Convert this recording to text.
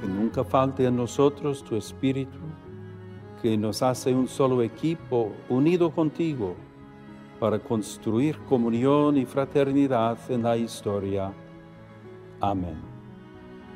Que nunca falte en nosotros tu espíritu, que nos hace un solo equipo unido contigo para construir comunión y fraternidad en la historia. Amén.